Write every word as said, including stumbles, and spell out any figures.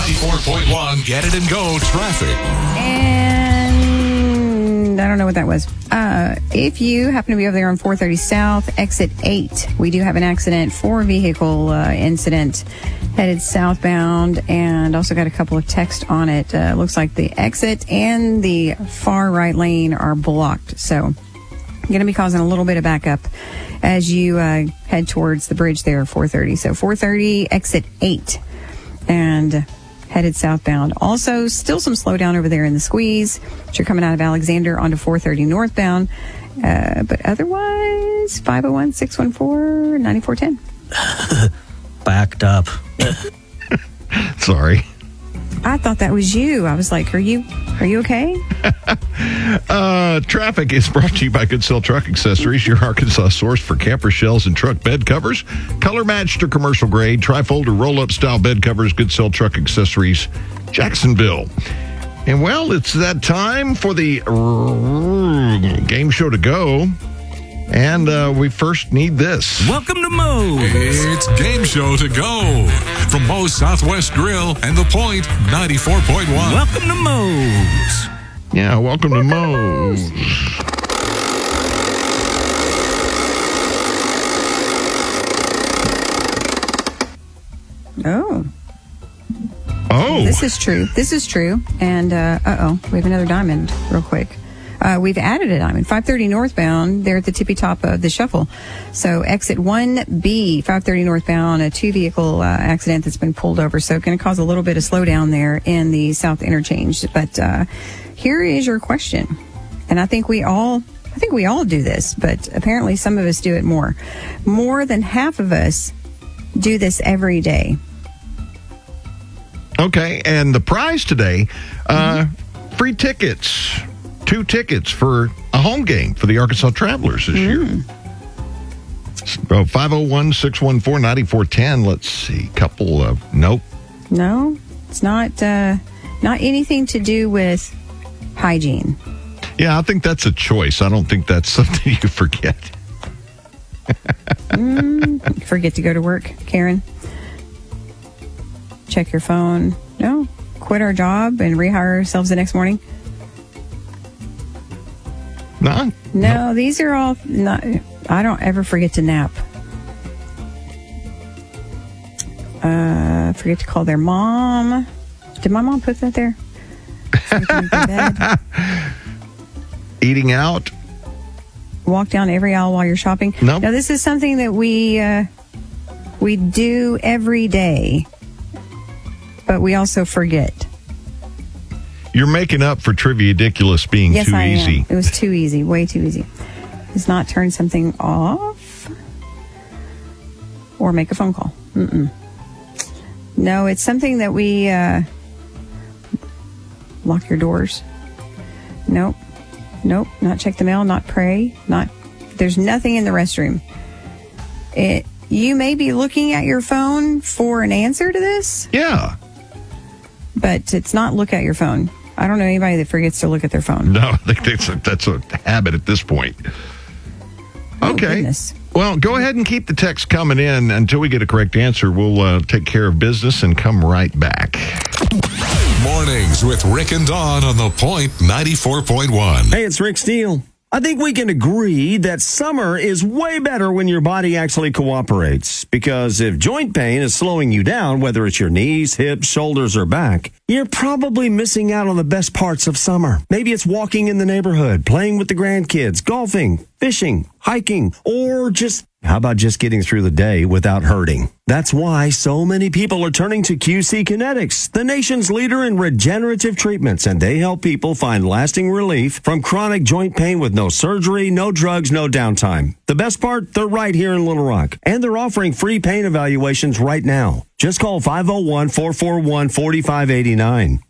ninety-four point one, Get It and Go traffic. And I don't know what that was. Uh, if you happen to be over there on four thirty South, exit eight, we do have an accident, four vehicle uh, incident headed southbound, and also got a couple of text on it. Uh, looks like the exit and the far right lane are blocked. So going to be causing a little bit of backup as you uh, head towards the bridge there, four thirty. So four thirty, exit eight, and headed southbound. Also, still some slowdown over there in the squeeze. You're coming out of Alexander onto four thirty northbound. Uh, but otherwise, five oh one, six one four, nine four one oh. Backed up. Sorry. I thought that was you. I was like, are you are you okay? uh, traffic is brought to you by Good Sell Truck Accessories, your Arkansas source for camper shells and truck bed covers. Color matched or commercial grade, tri-fold or roll-up style bed covers, Good Sell Truck Accessories, Jacksonville. And well, it's that time for the uh, game show to go. And uh, we first need this. Welcome to Moe's. It's Game Show to Go from Moe's Southwest Grill and The Point ninety-four point one. Welcome to Moe's. Yeah, welcome, welcome to Moe's. Oh. Oh. This is true. This is true. And, uh, uh-oh, we have another diamond real quick. Uh, we've added a diamond, five thirty northbound, there at the tippy top of the shuffle. So exit one B, five thirty northbound, a two-vehicle uh, accident that's been pulled over. So going to cause a little bit of slowdown there in the south interchange. But uh, here is your question. And I think we all, I think we all do this, but apparently some of us do it more. More than half of us do this every day. Okay, and the prize today, uh, mm-hmm. free tickets. Two tickets for a home game for the Arkansas Travelers this mm. year. So five oh one, six one four, nine four one oh. Let's see. Couple of, nope. No, it's not, uh, not anything to do with hygiene. Yeah, I think that's a choice. I don't think that's something you forget. mm, forget to go to work, Karen. Check your phone. No, quit our job and rehire ourselves the next morning. No, no, these are all not. I don't ever forget to nap. Uh, forget to call their mom. Did my mom put that there? Eating out. Walk down every aisle while you're shopping. No. Nope. Now this is something that we uh, we do every day, but we also forget. You're making up for Triviadiculous being yes, too I easy. Am. It was too easy, way too easy. Does not turn something off or make a phone call. Mm-mm. No, it's something that we uh, lock your doors. Nope. Nope. Not check the mail, not pray, not. There's nothing in the restroom. It. You may be looking at your phone for an answer to this. Yeah. But it's not look at your phone. I don't know anybody that forgets to look at their phone. No, I think that's a, that's a habit at this point. Oh, okay. Goodness. Well, go ahead and keep the text coming in until we get a correct answer. We'll uh, take care of business and come right back. Mornings with Rick and Dawn on The Point ninety-four point one. Hey, it's Rick Steele. I think we can agree that summer is way better when your body actually cooperates. Because if joint pain is slowing you down, whether it's your knees, hips, shoulders, or back, you're probably missing out on the best parts of summer. Maybe it's walking in the neighborhood, playing with the grandkids, golfing, fishing, hiking, or just, how about just getting through the day without hurting? That's why so many people are turning to Q C Kinetics, the nation's leader in regenerative treatments, and they help people find lasting relief from chronic joint pain with no surgery, no drugs, no downtime. The best part, they're right here in Little Rock, and they're offering free pain evaluations right now. Just call five oh one, four four one, four five eight nine.